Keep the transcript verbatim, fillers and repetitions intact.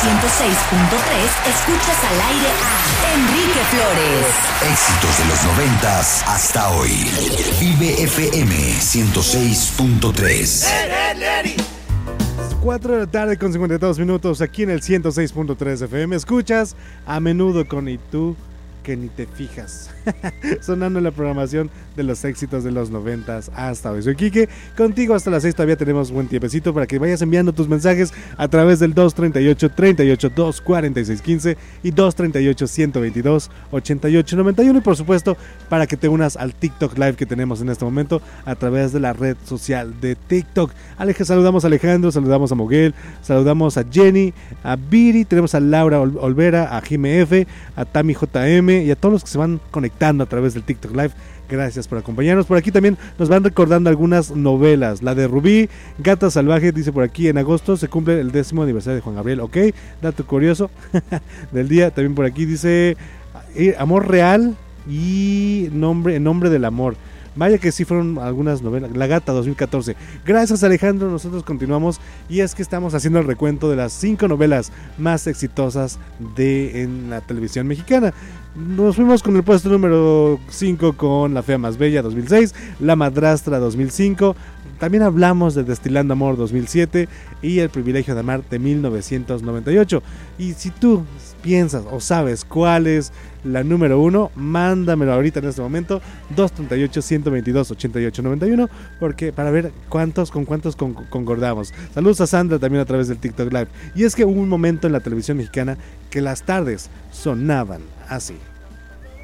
ciento seis punto tres, escuchas al aire a Enrique Flores. Éxitos de los noventas hasta hoy. Vive F M ciento seis punto tres. cuatro de la tarde con cincuenta y dos minutos aquí en el ciento seis punto tres F M. Escuchas A Menudo con Y tú que ni te fijas. Sonando en la programación de los éxitos de los noventas hasta hoy. Soy Quique, contigo hasta las seis. Todavía tenemos buen tiempecito para que vayas enviando tus mensajes a través del dos treinta y ocho, treinta y ocho, doscientos cuarenta y seis quince y dos treinta y ocho, ciento veintidós, ochenta y ocho noventa y uno, y por supuesto para que te unas al TikTok Live que tenemos en este momento a través de la red social de TikTok. Aleje, saludamos a Alejandro, saludamos a Moguel, saludamos a Jenny, a Viri, tenemos a Laura Ol- Olvera, a Jime F, a Tami J M y a todos los que se van conectando a través del TikTok Live. Gracias por acompañarnos. Por aquí también nos van recordando algunas novelas. La de Rubí, Gata Salvaje, dice por aquí, en agosto se cumple el décimo aniversario de Juan Gabriel. Ok, dato curioso del día. También por aquí dice Amor Real y nombre, En Nombre del Amor. Vaya que sí fueron algunas novelas. La Gata dos mil catorce. Gracias, Alejandro. Nosotros continuamos y es que estamos haciendo el recuento de las cinco novelas más exitosas de en la televisión mexicana. Nos fuimos con el puesto número cinco con La Fea Más Bella dos mil seis, La Madrastra dos mil cinco. También hablamos de Destilando Amor dos mil siete y El Privilegio de Amar de mil novecientos noventa y ocho. Y si tú piensas o sabes cuál es la número uno, mándamelo ahorita en este momento, dos treinta y ocho, ciento veintidós, ochenta y ocho noventa y uno, porque para ver cuántos con cuántos con, concordamos. Saludos a Sandra también a través del TikTok Live. Y es que hubo un momento en la televisión mexicana que las tardes sonaban así.